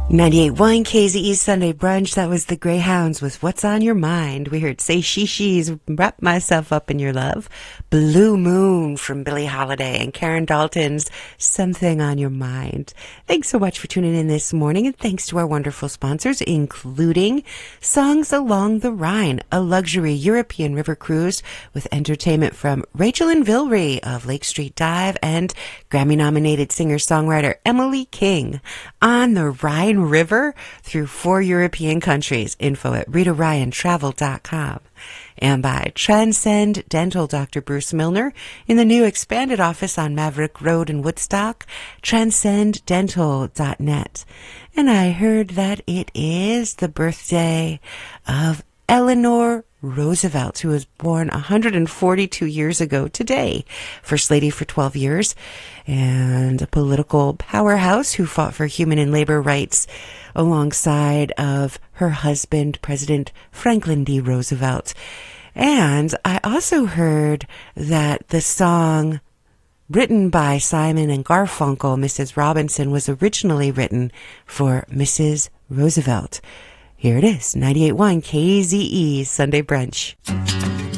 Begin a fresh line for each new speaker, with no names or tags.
98.1 KZE Sunday Brunch. That was the Greyhounds with What's on Your Mind. We heard Say She She's Wrap Myself Up in Your Love. Blue Moon from Billie Holiday and Karen Dalton's Something on Your Mind. Thanks so much for tuning in this morning, and thanks to our wonderful sponsors, including Songs Along the Rhine, a luxury European river cruise with entertainment from Rachel and Vilry of Lake Street Dive and Grammy-nominated singer-songwriter Emily King. On the Rhine River through 4 European countries. Info at RitaRyanTravel.com. And by Transcend Dental, Dr. Bruce Milner, in the new expanded office on Maverick Road in Woodstock, transcenddental.net. And I heard that it is the birthday of Eleanor Roosevelt, who was born 142 years ago today, First Lady for 12 years, and a political powerhouse who fought for human and labor rights alongside of her husband, President Franklin D. Roosevelt. And I also heard that the song written by Simon and Garfunkel, Mrs. Robinson, was originally written for Mrs. Roosevelt. Here it is, 98.1 KZE Sunday Brunch.